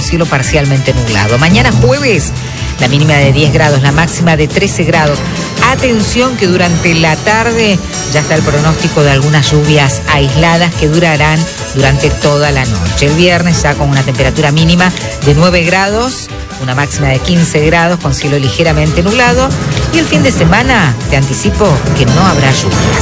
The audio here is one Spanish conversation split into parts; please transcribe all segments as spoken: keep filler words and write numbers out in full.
cielo parcialmente nublado. Mañana jueves, la mínima de diez grados, la máxima de trece grados. Atención que durante la tarde ya está el pronóstico de algunas lluvias aisladas que durarán durante toda la noche. El viernes ya con una temperatura mínima de nueve grados, una máxima de quince grados con cielo ligeramente nublado. Y el fin de semana te anticipo que no habrá lluvias.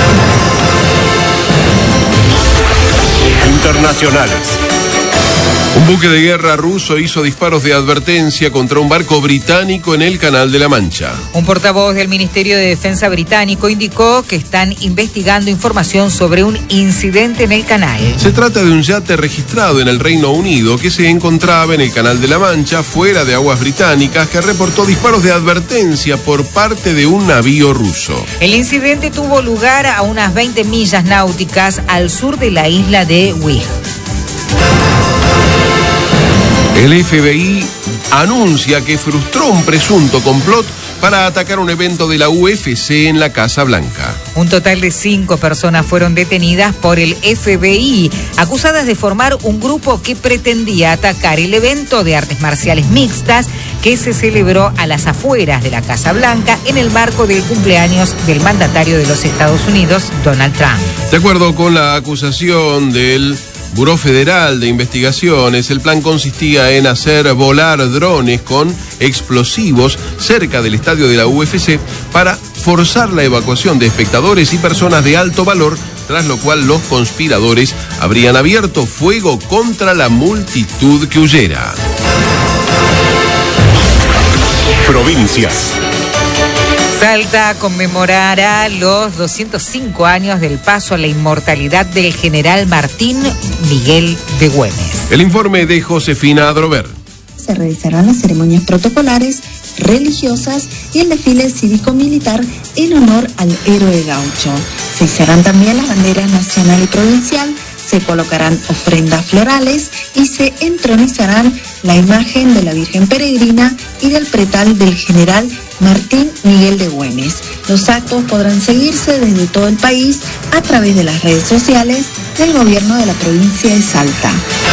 Internacionales. Un buque de guerra ruso hizo disparos de advertencia contra un barco británico en el Canal de la Mancha. Un portavoz del Ministerio de Defensa británico indicó que están investigando información sobre un incidente en el canal. Se trata de un yate registrado en el Reino Unido que se encontraba en el Canal de la Mancha, fuera de aguas británicas, que reportó disparos de advertencia por parte de un navío ruso. El incidente tuvo lugar a unas veinte millas náuticas al sur de la isla de Wight. El F B I anuncia que frustró un presunto complot para atacar un evento de la U F C en la Casa Blanca. Un total de cinco personas fueron detenidas por el F B I, acusadas de formar un grupo que pretendía atacar el evento de artes marciales mixtas que se celebró a las afueras de la Casa Blanca en el marco del cumpleaños del mandatario de los Estados Unidos, Donald Trump. De acuerdo con la acusación del Buró Federal de Investigaciones, el plan consistía en hacer volar drones con explosivos cerca del estadio de la U F C para forzar la evacuación de espectadores y personas de alto valor, tras lo cual los conspiradores habrían abierto fuego contra la multitud que huyera. Provincias. Salta conmemorará los doscientos cinco años del paso a la inmortalidad del general Martín Miguel de Güemes. El informe de Josefina Adrover. Se realizarán las ceremonias protocolares, religiosas y el desfile cívico-militar en honor al héroe gaucho. Se izarán también las banderas nacional y provincial, se colocarán ofrendas florales y se entronizarán la imagen de la Virgen Peregrina y del pretal del general Martín Miguel de Güemes. Los actos podrán seguirse desde todo el país a través de las redes sociales del gobierno de la provincia de Salta.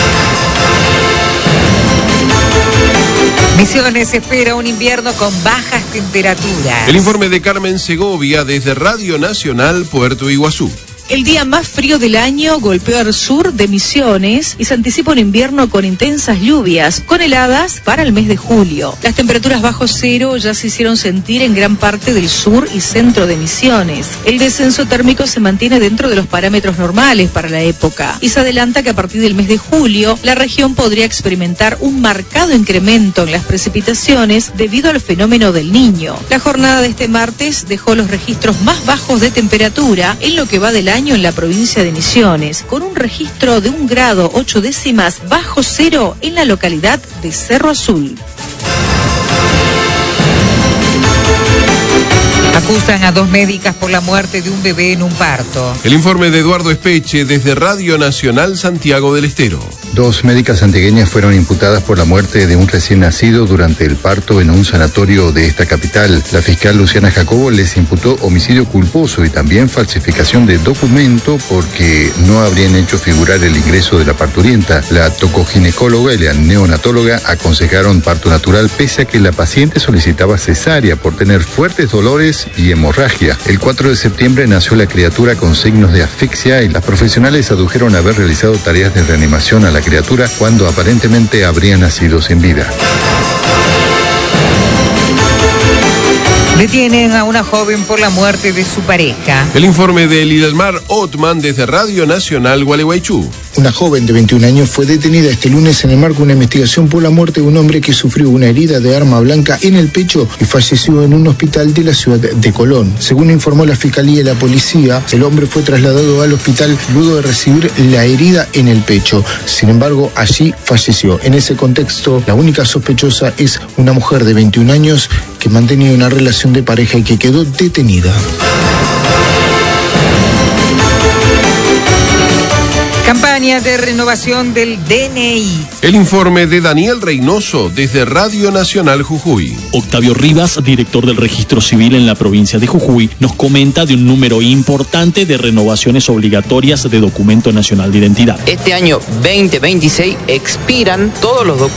Misiones espera un invierno con bajas temperaturas. El informe de Carmen Segovia desde Radio Nacional Puerto Iguazú. El día más frío del año golpeó al sur de Misiones y se anticipa un invierno con intensas lluvias, con heladas para el mes de julio. Las temperaturas bajo cero ya se hicieron sentir en gran parte del sur y centro de Misiones. El descenso térmico se mantiene dentro de los parámetros normales para la época y se adelanta que a partir del mes de julio la región podría experimentar un marcado incremento en las precipitaciones debido al fenómeno del Niño. La jornada de este martes dejó los registros más bajos de temperatura en lo que va del año en la provincia de Misiones, con un registro de un grado ocho décimas bajo cero en la localidad de Cerro Azul. Acusan a dos médicas por la muerte de un bebé en un parto. El informe de Eduardo Espeche desde Radio Nacional Santiago del Estero. Dos médicas santiagueñas fueron imputadas por la muerte de un recién nacido durante el parto en un sanatorio de esta capital. La fiscal Luciana Jacobo les imputó homicidio culposo y también falsificación de documento porque no habrían hecho figurar el ingreso de la parturienta. La tocoginecóloga y la neonatóloga aconsejaron parto natural pese a que la paciente solicitaba cesárea por tener fuertes dolores y hemorragia. El cuatro de septiembre nació la criatura con signos de asfixia y las profesionales adujeron haber realizado tareas de reanimación a la criatura cuando aparentemente habría nacido sin vida. Detienen a una joven por la muerte de su pareja. El informe de Lidalmar Otman desde Radio Nacional Gualeguaychú. Una joven de veintiún años fue detenida este lunes en el marco de una investigación por la muerte de un hombre que sufrió una herida de arma blanca en el pecho y falleció en un hospital de la ciudad de Colón. Según informó la Fiscalía y la policía, el hombre fue trasladado al hospital luego de recibir la herida en el pecho. Sin embargo, allí falleció. En ese contexto, la única sospechosa es una mujer de veintiún años que mantenía una relación de pareja y que quedó detenida. Campaña de renovación del D N I. El informe de Daniel Reynoso desde Radio Nacional Jujuy. Octavio Rivas, director del Registro Civil en la provincia de Jujuy, nos comenta de un número importante de renovaciones obligatorias de documento nacional de identidad. Este año veinte veintiséis expiran todos los documentos